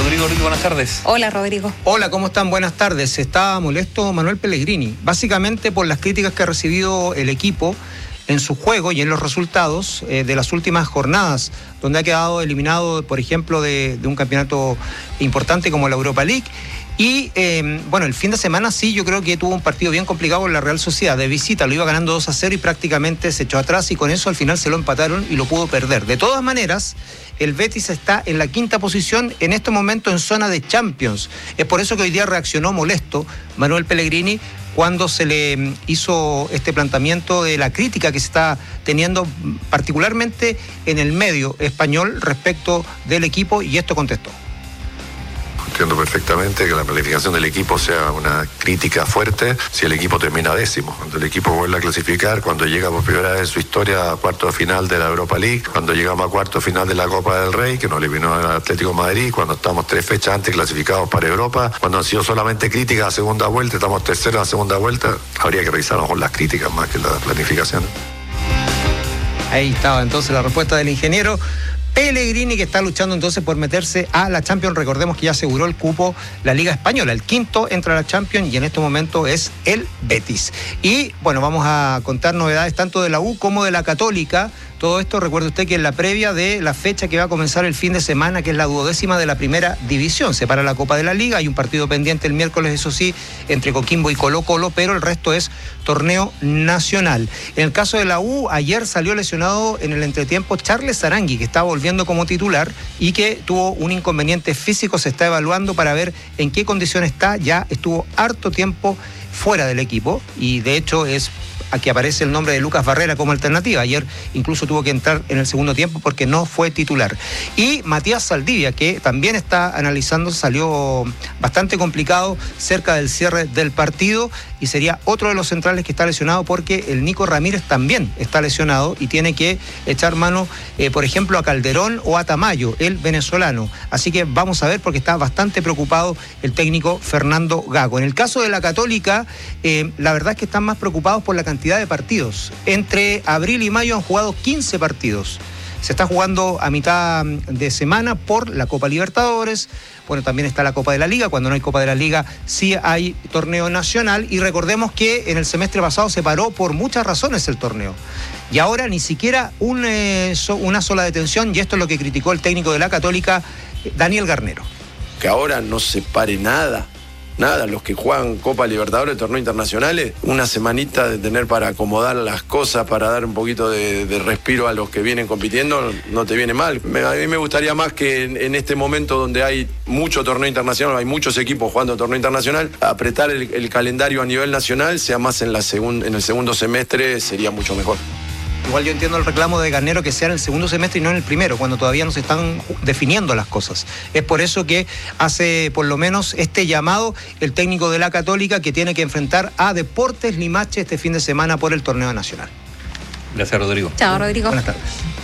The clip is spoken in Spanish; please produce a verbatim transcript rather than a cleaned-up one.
Rodrigo, Rodrigo, buenas tardes. Hola, Rodrigo. Hola, ¿cómo están? Buenas tardes. Está molesto Manuel Pellegrini, básicamente por las críticas que ha recibido el equipo en su juego y en los resultados eh, de las últimas jornadas, donde ha quedado eliminado, por ejemplo, de, de un campeonato importante como la Europa League. Y eh, bueno, el fin de semana sí, yo creo que tuvo un partido bien complicado con la Real Sociedad. De visita lo iba ganando dos a cero y prácticamente se echó atrás, y con eso al final se lo empataron y lo pudo perder. De todas maneras, el Betis está en la quinta posición en este momento en zona de Champions. Es por eso que hoy día reaccionó molesto Manuel Pellegrini cuando se le hizo este planteamiento de la crítica que se está teniendo particularmente en el medio español respecto del equipo, y esto contestó. Entiendo perfectamente que la planificación del equipo sea una crítica fuerte si el equipo termina décimo. Cuando el equipo vuelve a clasificar, cuando llega por primera vez en su historia a cuarto de final de la Europa League, cuando llegamos a cuarto de final de la Copa del Rey, que nos eliminó el Atlético de Madrid, cuando estamos tres fechas antes clasificados para Europa, cuando han sido solamente críticas a segunda vuelta, estamos terceros a la segunda vuelta, habría que revisar a lo mejor las críticas más que la planificación. Ahí estaba entonces la respuesta del ingeniero Pellegrini, que está luchando entonces por meterse a la Champions. Recordemos que ya aseguró el cupo la Liga Española. El quinto entra a la Champions y en este momento es el Betis. Y bueno, vamos a contar novedades tanto de la U como de la Católica. Todo esto, recuerde usted que en la previa de la fecha que va a comenzar el fin de semana, que es la duodécima de la primera división. Se para la Copa de la Liga, hay un partido pendiente el miércoles, eso sí, entre Coquimbo y Colo Colo, pero el resto es torneo nacional. En el caso de la U, ayer salió lesionado en el entretiempo Charles Arangui, que está volviendo como titular y que tuvo un inconveniente físico, se está evaluando para ver en qué condición está. Ya estuvo harto tiempo fuera del equipo y de hecho es aquí aparece el nombre de Lucas Barrera como alternativa. Ayer incluso tuvo que entrar en el segundo tiempo porque no fue titular. Y Matías Saldivia, que también está analizando, salió bastante complicado cerca del cierre del partido y sería otro de los centrales que está lesionado, porque el Nico Ramírez también está lesionado y tiene que echar mano, eh, por ejemplo, a Calderón o a Tamayo, el venezolano. Así que vamos a ver, porque está bastante preocupado el técnico Fernando Gago. En el caso de la Católica, eh, la verdad es que están más preocupados por la cantidad de partidos. Entre abril y mayo han jugado quince partidos. Se está jugando a mitad de semana por la Copa Libertadores. Bueno, también está la Copa de la Liga. Cuando no hay Copa de la Liga, sí hay torneo nacional. Y recordemos que en el semestre pasado se paró por muchas razones el torneo. Y ahora ni siquiera un, eh, so, una sola detención. Y esto es lo que criticó el técnico de la Católica, Daniel Garnero. Que ahora no se pare nada. Nada, los que juegan Copa Libertadores, torneos internacionales, una semanita de tener para acomodar las cosas, para dar un poquito de, de respiro a los que vienen compitiendo, no te viene mal. Me, a mí me gustaría más que en, en este momento donde hay mucho torneo internacional, hay muchos equipos jugando torneo internacional, apretar el, el calendario a nivel nacional, sea más en, la segun, en el segundo semestre, sería mucho mejor. Igual yo entiendo el reclamo de Garnero que sea en el segundo semestre y no en el primero, cuando todavía no se están definiendo las cosas. Es por eso que hace por lo menos este llamado el técnico de la Católica, que tiene que enfrentar a Deportes Limache este fin de semana por el torneo nacional. Gracias, Rodrigo. Chao, Rodrigo. Buenas tardes.